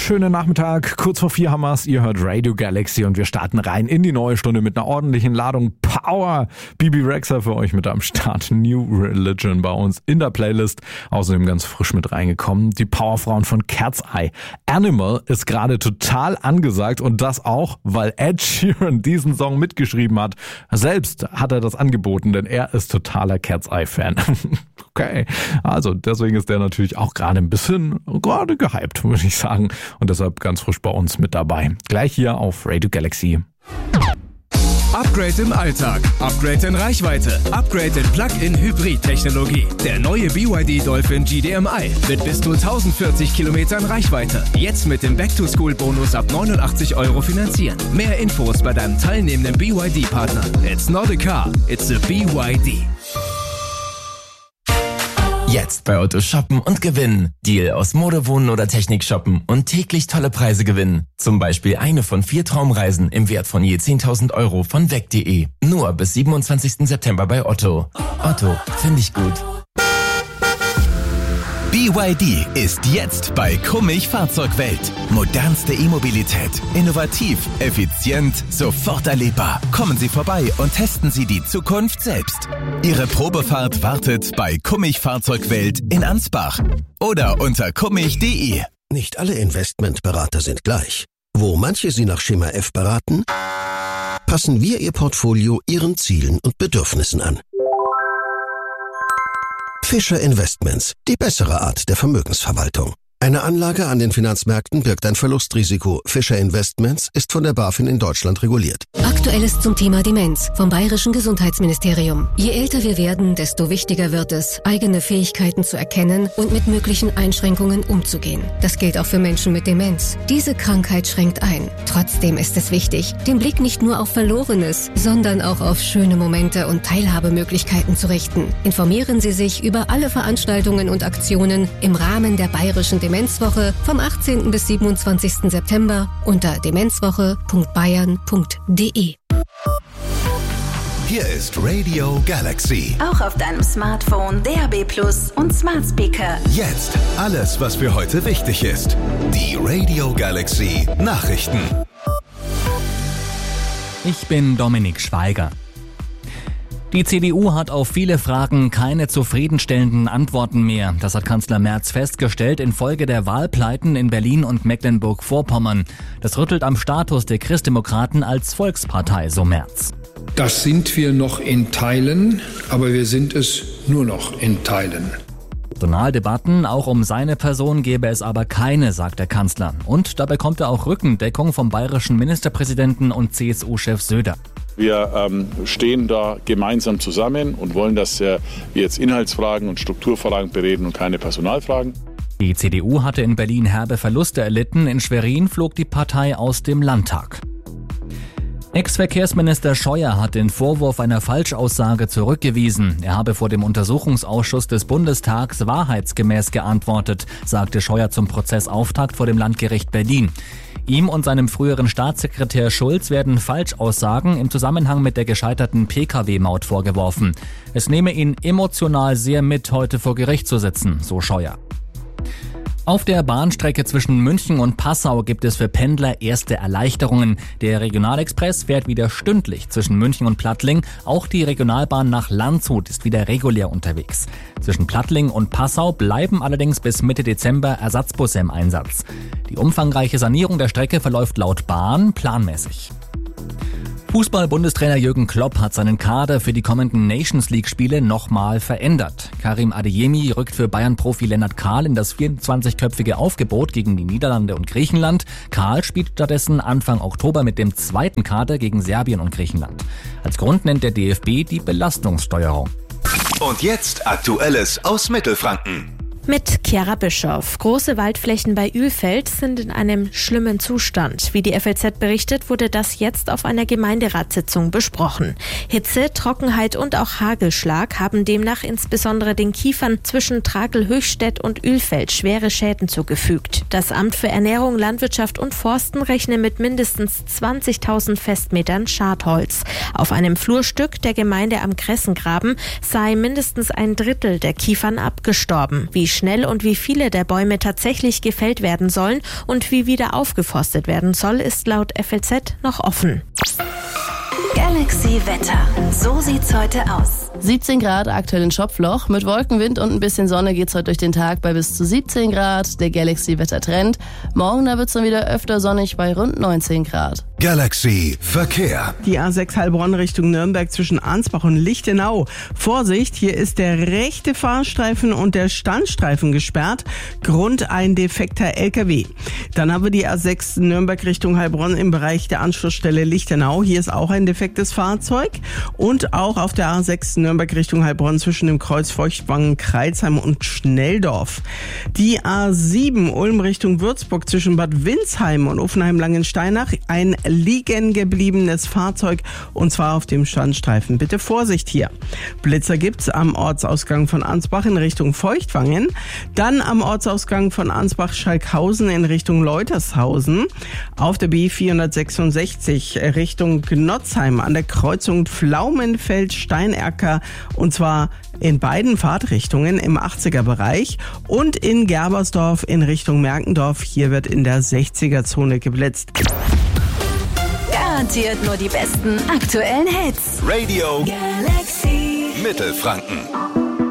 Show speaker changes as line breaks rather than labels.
wunderschönen Nachmittag. Kurz vor 4 haben wir's. Ihr hört Radio Galaxy und wir starten rein in die neue Stunde mit einer ordentlichen Ladung Power. Bibi Rexha für euch mit am Start. New Religion bei uns in der Playlist. Außerdem ganz frisch mit reingekommen. Die Powerfrauen von Cat's Eye. Animal ist gerade total angesagt und das auch, weil Ed Sheeran diesen Song mitgeschrieben hat. Selbst hat er das angeboten, denn er ist totaler Cat's Eye Fan. Okay, also deswegen ist der natürlich auch gerade ein bisschen gehypt, würde ich sagen. Und deshalb ganz frisch bei uns mit dabei. Gleich hier auf Radio Galaxy.
Upgrade im Alltag, Upgrade in Reichweite, Upgrade in Plug-in-Hybrid-Technologie. Der neue BYD Dolphin GDMI mit bis zu 1040 Kilometern Reichweite. Jetzt mit dem Back-to-School-Bonus ab 89 € finanzieren. Mehr Infos bei deinem teilnehmenden BYD-Partner. It's not a car, it's a BYD.
Jetzt bei Otto shoppen und gewinnen. Deal aus Mode, Wohnen oder Technik shoppen und täglich tolle Preise gewinnen. Zum Beispiel eine von 4 Traumreisen im Wert von je 10.000 € von weg.de. Nur bis 27. September bei Otto. Otto, finde ich gut.
BYD ist jetzt bei Kummich Fahrzeugwelt. Modernste E-Mobilität. Innovativ, effizient, sofort erlebbar. Kommen Sie vorbei und testen Sie die Zukunft selbst. Ihre Probefahrt wartet bei Kummich Fahrzeugwelt in Ansbach oder unter kummich.de.
Nicht alle Investmentberater sind gleich. Wo manche Sie nach Schema F beraten, passen wir Ihr Portfolio Ihren Zielen und Bedürfnissen an. Fischer Investments, die bessere Art der Vermögensverwaltung. Eine Anlage an den Finanzmärkten birgt ein Verlustrisiko. Fischer Investments ist von der BaFin in Deutschland reguliert.
Aktuelles zum Thema Demenz vom Bayerischen Gesundheitsministerium. Je älter wir werden, desto wichtiger wird es, eigene Fähigkeiten zu erkennen und mit möglichen Einschränkungen umzugehen. Das gilt auch für Menschen mit Demenz. Diese Krankheit schränkt ein. Trotzdem ist es wichtig, den Blick nicht nur auf Verlorenes, sondern auch auf schöne Momente und Teilhabemöglichkeiten zu richten. Informieren Sie sich über alle Veranstaltungen und Aktionen im Rahmen der Bayerischen Demenzwoche vom 18. bis 27. September unter demenzwoche.bayern.de.
Hier ist Radio Galaxy.
Auch auf deinem Smartphone, DAB+ und Smart Speaker.
Jetzt alles, was für heute wichtig ist. Die Radio Galaxy Nachrichten.
Ich bin Dominik Schweiger. Die CDU hat auf viele Fragen keine zufriedenstellenden Antworten mehr. Das hat Kanzler Merz festgestellt infolge der Wahlpleiten in Berlin und Mecklenburg-Vorpommern. Das rüttelt am Status der Christdemokraten als Volkspartei, so Merz.
Das sind wir noch in Teilen, aber wir sind es nur noch in Teilen.
Personaldebatten, auch um seine Person gäbe es aber keine, sagt der Kanzler. Und da bekommt er auch Rückendeckung vom bayerischen Ministerpräsidenten und CSU-Chef Söder.
Wir stehen da gemeinsam zusammen und wollen, dass wir jetzt Inhaltsfragen und Strukturfragen bereden und keine Personalfragen.
Die CDU hatte in Berlin herbe Verluste erlitten. In Schwerin flog die Partei aus dem Landtag. Ex-Verkehrsminister Scheuer hat den Vorwurf einer Falschaussage zurückgewiesen. Er habe vor dem Untersuchungsausschuss des Bundestags wahrheitsgemäß geantwortet, sagte Scheuer zum Prozessauftakt vor dem Landgericht Berlin. Ihm und seinem früheren Staatssekretär Schulz werden Falschaussagen im Zusammenhang mit der gescheiterten Pkw-Maut vorgeworfen. Es nehme ihn emotional sehr mit, heute vor Gericht zu sitzen, so Scheuer. Auf der Bahnstrecke zwischen München und Passau gibt es für Pendler erste Erleichterungen. Der Regionalexpress fährt wieder stündlich zwischen München und Plattling. Auch die Regionalbahn nach Landshut ist wieder regulär unterwegs. Zwischen Plattling und Passau bleiben allerdings bis Mitte Dezember Ersatzbusse im Einsatz. Die umfangreiche Sanierung der Strecke verläuft laut Bahn planmäßig. Fußball-Bundestrainer Jürgen Klopp hat seinen Kader für die kommenden Nations-League-Spiele nochmal verändert. Karim Adeyemi rückt für Bayern-Profi Lennart Kahl in das 24-köpfige Aufgebot gegen die Niederlande und Griechenland. Kahl spielt stattdessen Anfang Oktober mit dem zweiten Kader gegen Serbien und Griechenland. Als Grund nennt der DFB die Belastungssteuerung.
Und jetzt Aktuelles aus Mittelfranken.
Mit Chiara Bischoff. Große Waldflächen bei Ölfeld sind in einem schlimmen Zustand. Wie die FAZ berichtet, wurde das jetzt auf einer Gemeinderatssitzung besprochen. Hitze, Trockenheit und auch Hagelschlag haben demnach insbesondere den Kiefern zwischen Trakel-Höchstädt und Ölfeld schwere Schäden zugefügt. Das Amt für Ernährung, Landwirtschaft und Forsten rechne mit mindestens 20.000 Festmetern Schadholz. Auf einem Flurstück der Gemeinde am Kressengraben sei mindestens ein Drittel der Kiefern abgestorben. Wie schnell und wie viele der Bäume tatsächlich gefällt werden sollen und wie wieder aufgeforstet werden soll, ist laut FAZ noch offen.
Galaxy Wetter. So sieht's heute aus.
17 Grad aktuell in Schopfloch. Mit Wolkenwind und ein bisschen Sonne geht's heute durch den Tag bei bis zu 17 Grad. Der Galaxy-Wetter-Trend. Morgen da wird's dann wieder öfter sonnig bei rund 19 Grad.
Galaxy Verkehr.
Die A6 Heilbronn Richtung Nürnberg zwischen Ansbach und Lichtenau. Vorsicht, hier ist der rechte Fahrstreifen und der Standstreifen gesperrt. Grund ein defekter LKW. Dann haben wir die A6 Nürnberg Richtung Heilbronn im Bereich der Anschlussstelle Lichtenau. Hier ist auch ein defektes Fahrzeug. Und auch auf der A6 Nürnberg Richtung Heilbronn zwischen dem Kreuz Feuchtwangen, Kreilsheim und Schnelldorf. Die A7 Ulm Richtung Würzburg zwischen Bad Windsheim und Uffenheim-Langensteinach. Ein liegen gebliebenes Fahrzeug und zwar auf dem Standstreifen. Bitte Vorsicht hier. Blitzer gibt's am Ortsausgang von Ansbach in Richtung Feuchtwangen, dann am Ortsausgang von Ansbach-Schalkhausen in Richtung Leutershausen, auf der B466 Richtung Gnotzheim an der Kreuzung Pflaumenfeld-Steinerker und zwar in beiden Fahrtrichtungen im 80er-Bereich und in Gerbersdorf in Richtung Merkendorf. Hier wird in der 60er-Zone geblitzt.
Garantiert nur die besten aktuellen Hits.
Radio
Galaxy
Mittelfranken.